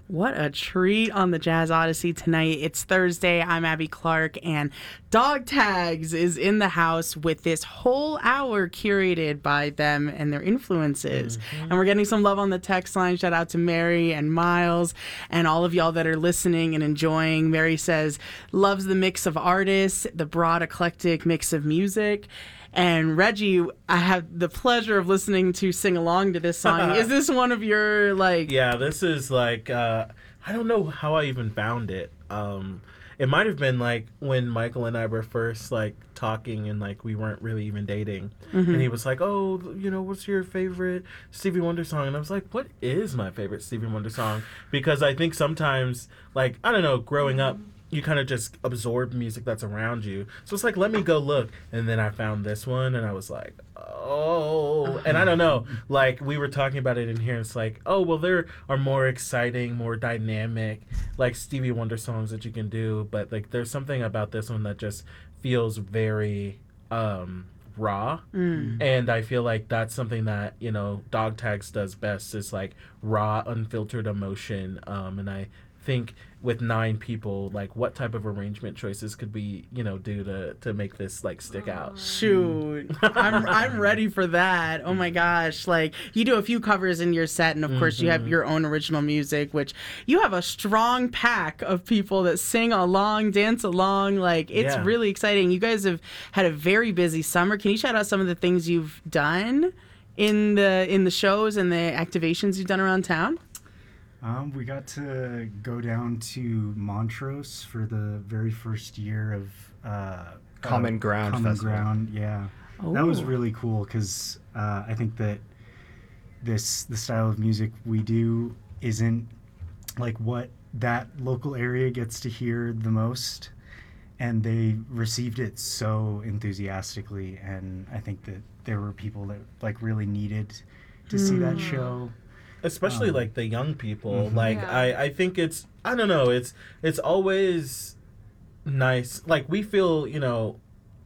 What a treat on the Jazz Odyssey tonight. It's Thursday. I'm Abby Clark, and Dog Tags is in the house with this whole hour curated by them and their influences. And we're getting some love on the text line. Shout out to Mary and Miles and all of y'all that are listening and enjoying. Mary says, loves the mix of artists, the broad eclectic mix of music. And Reggie, I have the pleasure of listening to sing along to this song. Is this one of your, like... Yeah, this is like, I don't know how I even found it. It might have been like when Michael and I were first like talking and like we weren't really even dating. And he was like, oh, you know, what's your favorite Stevie Wonder song? And I was like, what is my favorite Stevie Wonder song? Because I think sometimes, like, I don't know, growing up, you kind of just absorb music that's around you. So it's like, let me go look. And then I found this one, and I was like, oh. And I don't know, like, we were talking about it in here, and it's like, oh, well, there are more exciting, more dynamic, like, Stevie Wonder songs that you can do. But, like, there's something about this one that just feels very raw. And I feel like that's something that, you know, Dog Tags does best, is, like, raw, unfiltered emotion. And I think with 9 people, like, what type of arrangement choices could we, you know, do to make this like stick out? Shoot, I'm ready for that. Oh my gosh, like, you do a few covers in your set, and of course you have your own original music, which you have a strong pack of people that sing along, dance along. Like, it's really exciting. You guys have had a very busy summer. Can you shout out some of the things you've done in the shows and the activations you've done around town? We got to go down to Montrose for the very first year of Common Ground Common Festival. Ground, yeah. Oh. That was really cool because I think that the style of music we do isn't like what that local area gets to hear the most, and they received it so enthusiastically, and I think that there were people that like really needed to see that show. Especially like the young people. Like, I think it's, I don't know, it's always nice. Like, we feel, you know,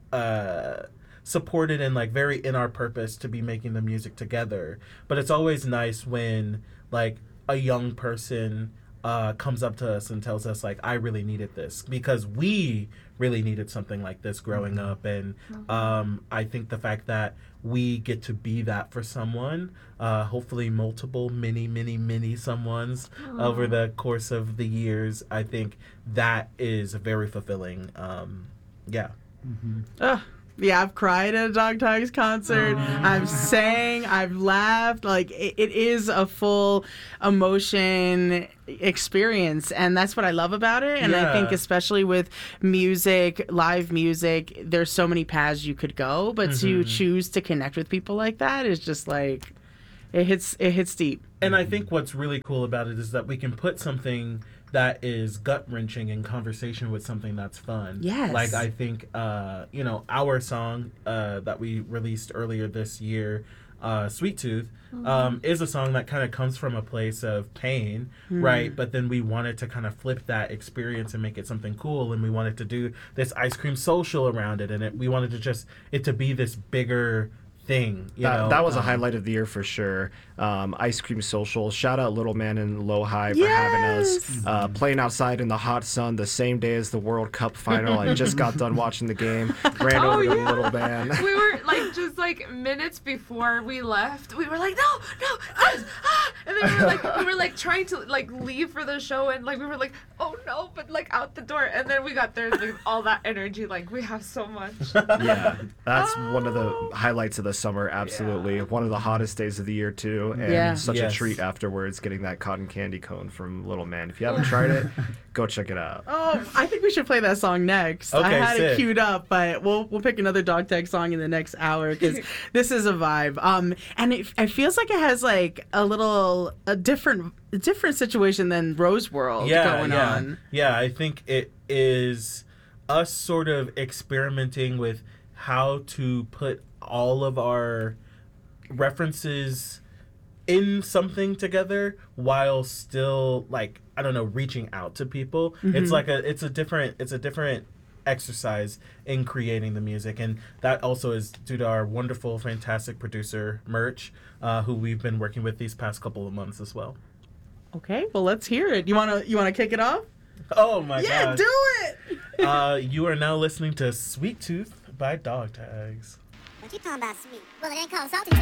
supported and like very in our purpose to be making the music together. But it's always nice when like a young person comes up to us and tells us like, I really needed this, because we really needed something like this growing up. And I think the fact that we get to be that for someone, hopefully multiple, many someones over the course of the years, I think that is very fulfilling. Yeah, I've cried at a Dog Tags concert. I've sang, I've laughed. Like, it is a full emotion experience, and that's what I love about it. And I think especially with music, live music, there's so many paths you could go, but to choose to connect with people like that is just like, it hits deep. And I think what's really cool about it is that we can put something that is gut-wrenching in conversation with something that's fun. Yes. Like, I think, you know, our song that we released earlier this year, Sweet Tooth, is a song that kind of comes from a place of pain, right? But then we wanted to kind of flip that experience and make it something cool, and we wanted to do this ice cream social around it, and we wanted to just it to be this bigger thing. That was a highlight of the year for sure. Ice Cream Social. Shout out Little Man and Low High for having us. Playing outside in the hot sun the same day as the World Cup final. I just got done watching the game. Ran over to the Little Man. We were like, just like minutes before we left, we were like, no, guys, and then we were like trying to like leave for the show, and like we were like, oh no, but like out the door, and then we got there, like all that energy, like we have so much. Yeah, that's one of the highlights of the summer. Absolutely, one of the hottest days of the year too, and such a treat afterwards getting that cotton candy cone from Little Man. If you haven't tried it, go check it out. Oh, I think we should play that song next. Okay, I had sick. it queued up, but we'll pick another Dog Tag song in the next hour because this is a vibe. And it feels like it has like a different situation than Rose World going on. Yeah, I think it is us sort of experimenting with how to put all of our references in something together while still, like, I don't know, reaching out to people. It's like it's a different exercise in creating the music, and that also is due to our wonderful, fantastic producer Merch, who we've been working with these past couple of months as well. Okay, well, let's hear it. You wanna kick it off? Oh my Yeah, gosh. do it. You are now listening to Sweet Tooth by Dog Tags. What you talking about sweet? Well, it ain't called salty tooth.